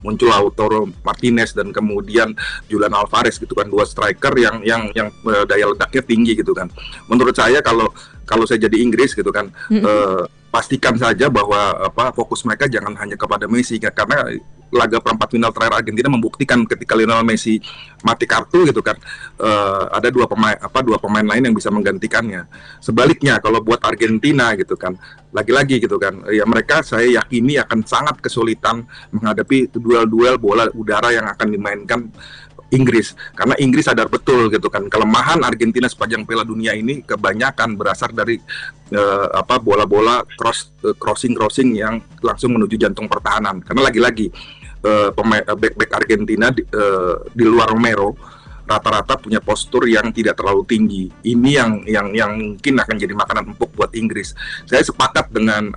muncul Lautaro Martinez dan kemudian Julian Alvarez gitu kan, dua striker yang daya ledaknya tinggi gitu kan. Menurut saya kalau saya jadi Inggris gitu kan, pastikan saja bahwa fokus mereka jangan hanya kepada Messi, karena laga perempat final terakhir Argentina membuktikan ketika Lionel Messi mati kartu gitu kan, ada dua pemain lain yang bisa menggantikannya. Sebaliknya kalau buat Argentina gitu kan, lagi-lagi gitu kan, ya mereka saya yakini akan sangat kesulitan menghadapi duel-duel bola udara yang akan dimainkan Inggris, karena Inggris sadar betul gitu kan, kelemahan Argentina sepanjang Piala Dunia ini kebanyakan berasal dari bola-bola crossing yang langsung menuju jantung pertahanan. Karena lagi-lagi back Argentina di luar Romero rata-rata punya postur yang tidak terlalu tinggi. Ini yang mungkin akan jadi makanan empuk buat Inggris. Saya sepakat dengan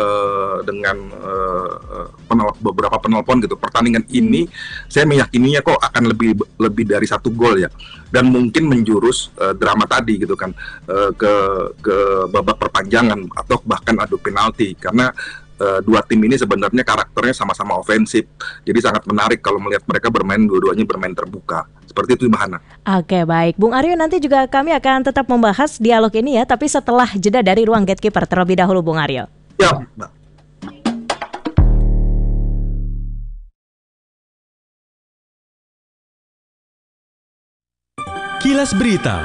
beberapa penelpon gitu. Pertandingan ini saya meyakininya kok akan lebih dari 1 gol ya. Dan mungkin menjurus drama tadi gitu kan, ke babak perpanjangan atau bahkan adu penalti, karena dua tim ini sebenarnya karakternya sama-sama ofensif. Jadi sangat menarik kalau melihat mereka dua-duanya bermain terbuka. Seperti itu, Mbak Hana. Oke, baik. Bung Aryo, nanti juga kami akan tetap membahas dialog ini ya, tapi setelah jeda dari ruang Gatekeeper terlebih dahulu, Bung Aryo. Ya, Mbak. Kilas Berita.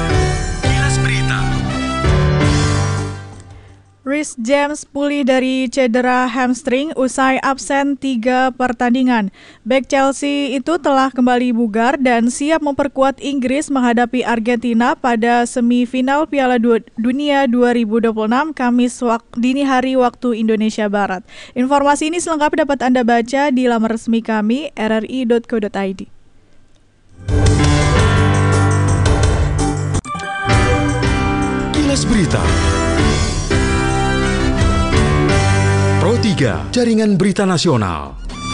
Reece James pulih dari cedera hamstring usai absen 3 pertandingan. Bek Chelsea itu telah kembali bugar dan siap memperkuat Inggris menghadapi Argentina pada semifinal Piala Dunia 2026 Kamis dini hari waktu Indonesia Barat. Informasi ini selengkapnya dapat Anda baca di laman resmi kami rri.co.id. Kilas Berita. Pro 3, Jaringan Berita Nasional.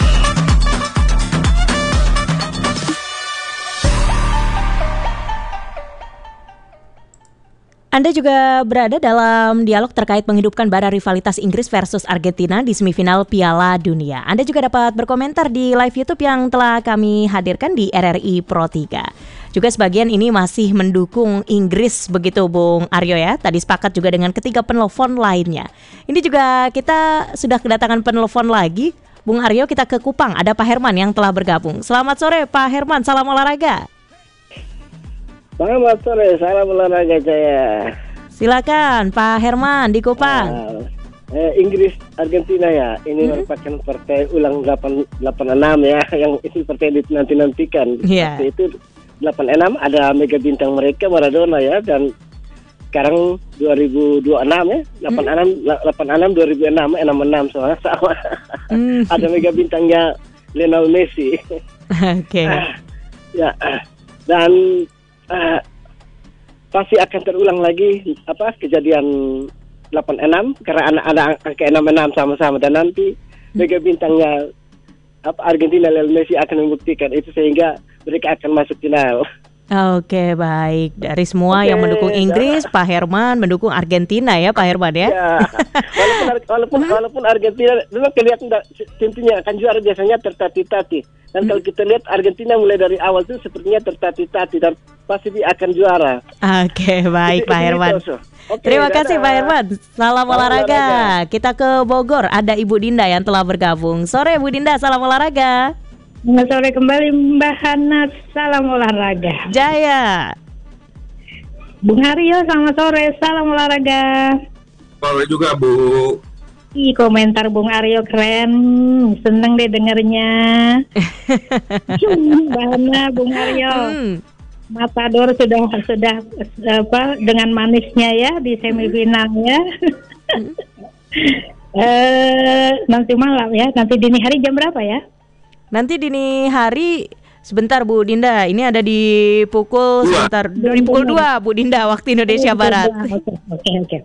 Anda juga berada dalam dialog terkait menghidupkan bara rivalitas Inggris versus Argentina di semifinal Piala Dunia. Anda juga dapat berkomentar di live YouTube yang telah kami hadirkan di RRI Pro 3. Juga sebagian ini masih mendukung Inggris begitu Bung Aryo ya. Tadi sepakat juga dengan ketiga penelpon lainnya. Ini juga kita sudah kedatangan penelpon lagi. Bung Aryo, kita ke Kupang. Ada Pak Herman yang telah bergabung. Selamat sore Pak Herman, salam olahraga. Selamat sore, salam olahraga saya. Silakan Pak Herman di Kupang. Inggris Argentina ya, ini merupakan partai ulang 86 ya, yang itu partai dinanti-nantikan. Yeah. Waktu itu 86 ada mega bintang mereka Maradona ya, dan sekarang 2026 ya, 86 2006 66 soalnya sama. Ada mega bintangnya Lionel Messi. Oke. Ya, dan pasti akan terulang lagi kejadian 86 karena ada angka 66 sama-sama, dan nanti mega bintangnya Argentina Lionel Messi akan membuktikan itu sehingga mereka akan masuk final. Oke, baik. Dari semua yang mendukung Inggris, Pak Herman mendukung Argentina ya, Pak Herman ya. Ya. Walaupun Argentina memang kelihatan timnya akan juara biasanya tertati-tati. Dan kalau kita lihat Argentina mulai dari awal itu sepertinya tertati-tati dan pasti dia akan juara. Oke, baik Pak Herman. Terima kasih Pak Herman. Salam olahraga. Kita ke Bogor, ada Ibu Dinda yang telah bergabung. Sore Bu Dinda, salam olahraga. Selamat sore kembali Mbak Hana, salam olahraga. Jaya. Bung Haryo, selamat sore, salam olahraga. Sore juga Bu. Komentar Bung Aryo keren, seneng deh dengernya. Mbak Hana, Bung Aryo, Matador sudah dengan manisnya ya di semifinal ya. Nanti malam ya, nanti dini hari jam berapa ya? Nanti dini hari sebentar Bu Dinda, ini ada di pukul sebentar di pukul 2 Bu Dinda waktu Indonesia Barat. Oke.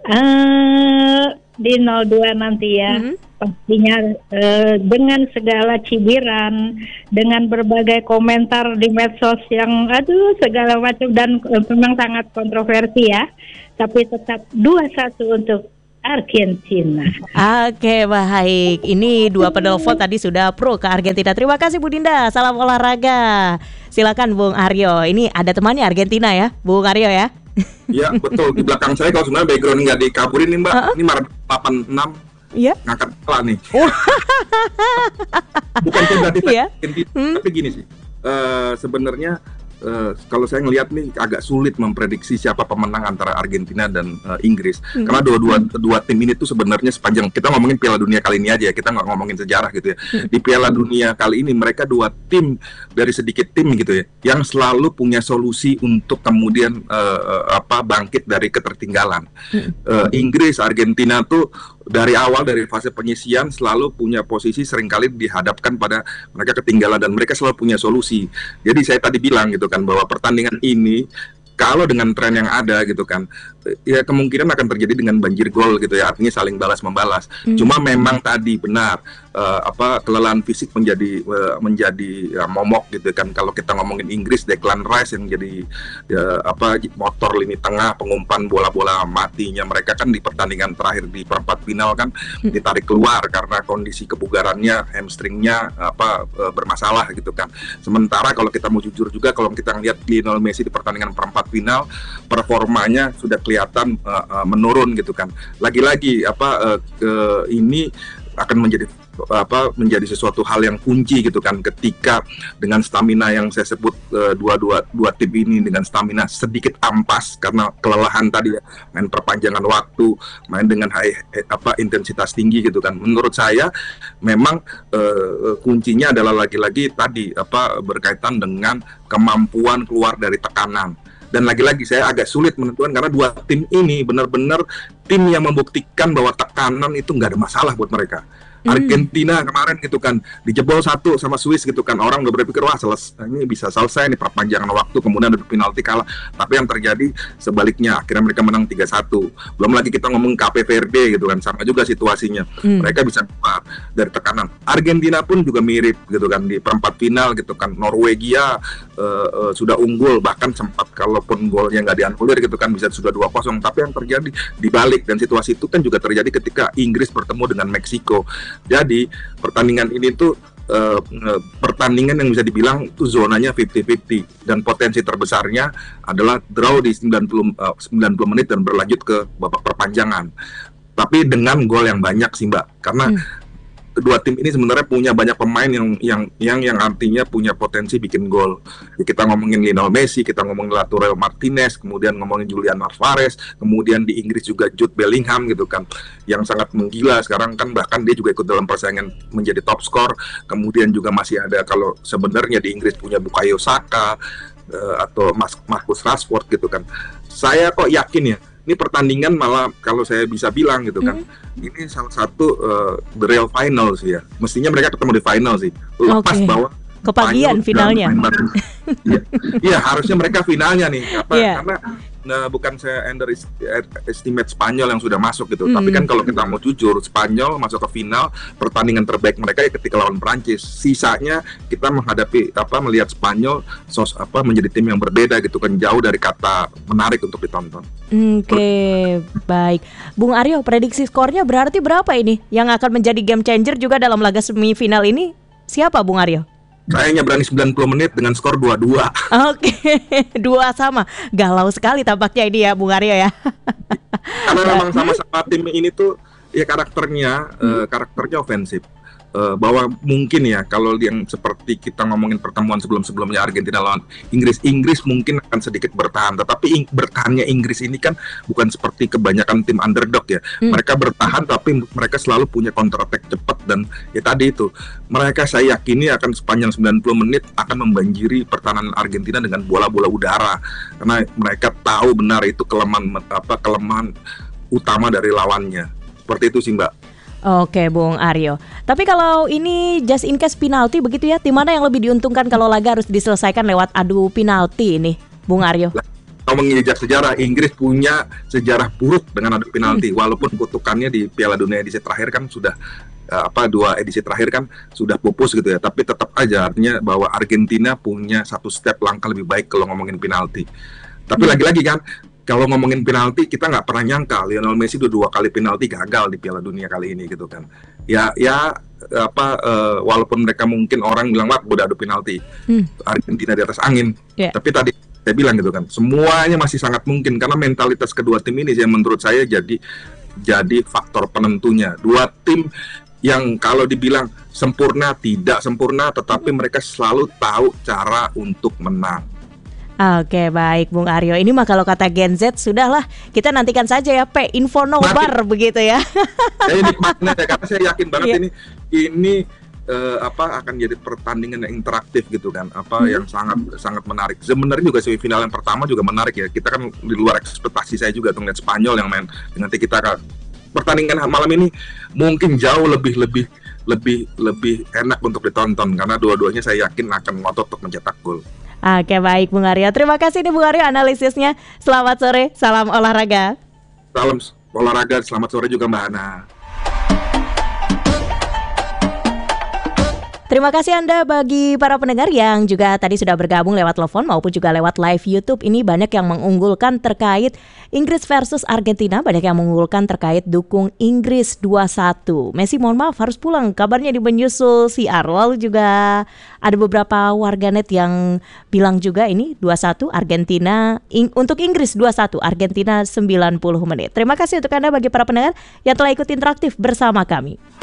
Di 02 nanti ya. Pastinya dengan segala cibiran, dengan berbagai komentar di medsos yang segala macam dan memang sangat kontroversi ya. Tapi tetap 2-1 untuk Argentina. Oke, baik. Ini 2 penelpon tadi sudah pro ke Argentina. Terima kasih Bu Dinda. Salam olahraga. Silakan Bung Aryo. Ini ada temannya Argentina ya, Bung Aryo ya. Iya, betul. Di belakang saya kalau sebenarnya background nggak dikaburin nih Mbak. Ini Maret 86. Iya. Ngangkat kepala nih. Bukan berarti tapi gini sih. Sebenarnya kalau saya ngelihat nih agak sulit memprediksi siapa pemenang antara Argentina dan Inggris. Karena dua tim ini tuh sebenarnya sepanjang kita ngomongin Piala Dunia kali ini aja ya, kita nggak ngomongin sejarah gitu ya. Di Piala Dunia kali ini mereka 2 tim dari sedikit tim gitu ya, yang selalu punya solusi untuk kemudian bangkit dari ketertinggalan. Inggris, Argentina tuh dari awal, dari fase penyisian selalu punya posisi, seringkali dihadapkan pada mereka ketinggalan dan mereka selalu punya solusi. Jadi saya tadi bilang gitu kan bahwa pertandingan ini kalau dengan tren yang ada gitu kan, ya kemungkinan akan terjadi dengan banjir gol gitu ya, artinya saling balas membalas. Cuma memang tadi benar kelelahan fisik menjadi momok gitu kan. Kalau kita ngomongin Inggris, Declan Rice yang jadi motor lini tengah, pengumpan bola-bola matinya mereka kan di pertandingan terakhir di perempat final kan ditarik keluar karena kondisi kebugarannya, hamstringnya bermasalah gitu kan. Sementara kalau kita mau jujur juga, kalau kita ngelihat Lionel Messi di pertandingan perempat final, performanya sudah kelihatan menurun gitu kan. Lagi-lagi ini akan menjadi sesuatu hal yang kunci gitu kan, ketika dengan stamina yang saya sebut dua tim ini dengan stamina sedikit ampas karena kelelahan tadi ya, main perpanjangan waktu, main dengan intensitas tinggi gitu kan. Menurut saya memang kuncinya adalah lagi-lagi tadi berkaitan dengan kemampuan keluar dari tekanan. Dan lagi-lagi saya agak sulit menentukan karena 2 tim ini benar-benar tim yang membuktikan bahwa tekanan itu nggak ada masalah buat mereka. Argentina kemarin gitu kan dijebol 1 sama Swiss gitu kan, orang udah berpikir wah ini bisa selesai nih perpanjangan waktu, kemudian ada penalti kalah. Tapi yang terjadi sebaliknya, akhirnya mereka menang 3-1. Belum lagi kita ngomong Cape Verde gitu kan, sama juga situasinya. Mereka bisa keluar dari tekanan. Argentina pun juga mirip gitu kan di perempat final gitu kan, Norwegia sudah unggul, bahkan sempat kalaupun golnya nggak dianulir gitu kan bisa sudah 2-0. Tapi yang terjadi dibalik, dan situasi itu kan juga terjadi ketika Inggris bertemu dengan Meksiko. Jadi pertandingan ini tuh pertandingan yang bisa dibilang itu zonanya 50-50, dan potensi terbesarnya adalah draw di 90 menit dan berlanjut ke babak perpanjangan. Tapi dengan gol yang banyak sih Mbak, karena kedua tim ini sebenarnya punya banyak pemain yang artinya punya potensi bikin gol. Kita ngomongin Lionel Messi, kita ngomongin Lautaro Martinez, kemudian ngomongin Julian Alvarez, kemudian di Inggris juga Jude Bellingham gitu kan, yang sangat menggila sekarang kan, bahkan dia juga ikut dalam persaingan menjadi top skor. Kemudian juga masih ada, kalau sebenarnya di Inggris punya Bukayo Saka atau Marcus Rashford gitu kan. Saya kok yakin ya, ini pertandingan malah kalau saya bisa bilang gitu kan, ini salah satu the real final sih ya. Mestinya mereka ketemu di final sih. Lepas bahwa kepagian finalnya. Iya, harusnya mereka finalnya nih. Karena bukan saya underestimate Spanyol yang sudah masuk gitu. Tapi kan kalau kita mau jujur, Spanyol masuk ke final, pertandingan terbaik mereka ya ketika lawan Prancis. Sisanya kita melihat Spanyol menjadi tim yang berbeda gitu kan, jauh dari kata menarik untuk ditonton. Oke, baik. Bung Aryo, prediksi skornya berarti berapa ini? Yang akan menjadi game changer juga dalam laga semifinal ini siapa Bung Aryo? Kayaknya berani 90 menit dengan skor 2-2. Oke, 2 sama. Galau sekali tampaknya ini ya Bung Aryo ya. Karena memang sama-sama tim ini tuh ya karakternya ofensif. Bahwa mungkin ya kalau yang seperti kita ngomongin pertemuan sebelum-sebelumnya Argentina lawan Inggris mungkin akan sedikit bertahan, tetapi bertahannya Inggris ini kan bukan seperti kebanyakan tim underdog ya. Mereka bertahan tapi mereka selalu punya counter attack cepat, dan ya tadi itu mereka saya yakini akan sepanjang 90 menit akan membanjiri pertahanan Argentina dengan bola-bola udara, karena mereka tahu benar itu kelemahan utama dari lawannya. Seperti itu sih Mbak. Oke Bung Aryo. Tapi kalau ini just in case penalti begitu ya, tim mana yang lebih diuntungkan kalau laga harus diselesaikan lewat adu penalti ini, Bung Aryo? Kalau menginjak sejarah, Inggris punya sejarah buruk dengan adu penalti. Walaupun kutukannya di Piala Dunia edisi terakhir kan sudah 2 edisi terakhir kan sudah pupus gitu ya. Tapi tetap aja artinya bahwa Argentina punya 1 step langkah lebih baik kalau ngomongin penalti. Tapi lagi-lagi kan kalau ngomongin penalti, kita nggak pernah nyangka Lionel Messi dua kali penalti gagal di Piala Dunia kali ini gitu kan. Walaupun mereka mungkin orang bilang wah udah adu penalti, Argentina di atas angin, tapi tadi saya bilang gitu kan, semuanya masih sangat mungkin karena mentalitas kedua tim ini yang menurut saya jadi faktor penentunya. Dua tim yang kalau dibilang sempurna, tidak sempurna, tetapi mereka selalu tahu cara untuk menang. Oke, baik Bung Aryo. Ini mah kalau kata Gen Z, sudahlah kita nantikan saja ya, info nobar begitu ya. Saya nikmatnya karena saya yakin banget ini akan jadi pertandingan yang interaktif gitu kan, yang sangat menarik. Sebenarnya juga semifinal yang pertama juga menarik ya. Kita kan di luar ekspektasi saya juga tuh ngeliat Spanyol yang main dengan kita kan. Pertandingan malam ini mungkin jauh lebih enak untuk ditonton karena dua-duanya saya yakin akan ngotot untuk mencetak gol. Oke, baik Bung Aryo. Terima kasih nih Bung Aryo analisisnya. Selamat sore, salam olahraga. Salam olahraga, selamat sore juga Mbak Ana. Terima kasih Anda bagi para pendengar yang juga tadi sudah bergabung lewat telepon maupun juga lewat live YouTube. Ini banyak yang mengunggulkan terkait Inggris versus Argentina, banyak yang mengunggulkan terkait dukung Inggris 2-1. Messi mohon maaf harus pulang, kabarnya di menyusul CR. Lalu juga ada beberapa warganet yang bilang juga ini 2-1 Argentina, untuk Inggris 2-1 Argentina 90 menit. Terima kasih untuk Anda bagi para pendengar yang telah ikut interaktif bersama kami.